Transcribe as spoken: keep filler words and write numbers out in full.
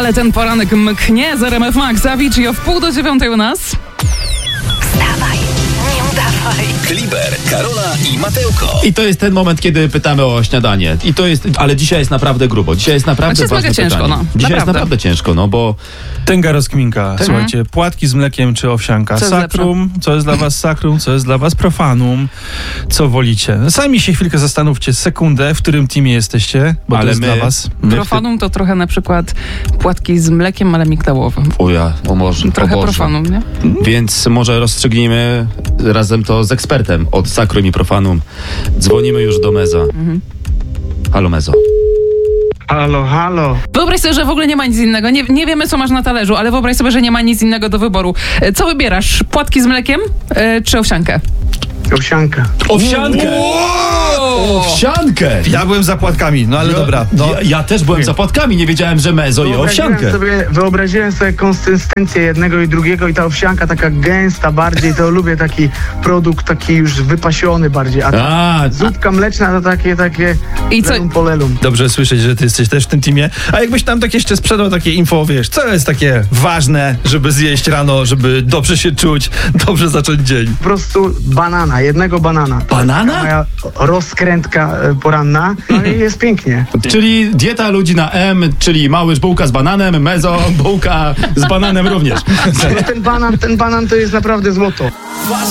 ale ten poranek mknie z R M F Max. Avicii o wpół do dziewiątej u nas. Wstawaj, nie udawaj. Kliber, Karola i Matełko. I to jest ten moment, kiedy pytamy o śniadanie. I to jest, ale dzisiaj jest naprawdę grubo. Dzisiaj jest naprawdę Znaczy jest ważne mega ciężko, pytanie. no. Dzisiaj Naprawdę. jest naprawdę ciężko, no bo Tęga rozkminka. Słuchajcie, płatki z mlekiem czy owsianka? Co jest Sakrum, co jest dla was sakrum, co jest dla was profanum? Co wolicie? Sami się chwilkę zastanówcie, sekundę, w którym teamie jesteście, bo Ale to jest my- dla was. my Profanum to trochę na przykład płatki z mlekiem, ale migdałowym. o ja, o może, Trochę o Boże. profanum, nie? Więc może rozstrzygnijmy razem to z ekspertem od Sakrum i Profanum. Dzwonimy już do Meza. Mhm. Halo Mezo. Halo, halo. Wyobraź sobie, że w ogóle nie ma nic innego. Nie, nie wiemy, co masz na talerzu, ale wyobraź sobie, że nie ma nic innego do wyboru. E, Co wybierasz? Płatki z mlekiem e, czy owsiankę? Owsianka. Owsiankę! Owsiankę! Ja byłem za płatkami, no ale dobra. No. Ja, ja też byłem za płatkami, nie wiedziałem, że Mezo je Wyobraziłem owsiankę. sobie, wyobraziłem sobie konsystencję jednego i drugiego i ta owsianka taka gęsta bardziej, to lubię taki produkt taki już wypasiony bardziej, a ta A, zupka mleczna to takie, takie I co- lelum polelum. Dobrze słyszeć, że ty jesteś też w tym teamie. A jakbyś tam tak jeszcze sprzedał takie info, wiesz, co jest takie ważne, żeby zjeść rano, żeby dobrze się czuć, dobrze zacząć dzień? Po prostu banana, jednego banana. To Banana? taka moja rozkrętka e, poranna, no i jest pięknie. czyli dieta ludzi na M, czyli małyż bułka z bananem, Mezo bułka z bananem również. No ten banan, ten banan to jest naprawdę złoto.